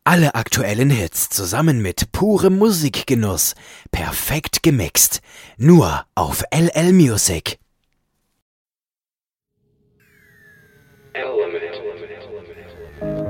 Alle aktuellen Hits zusammen mit purem Musikgenuss. Perfekt gemixt. Nur auf LL Music. Element.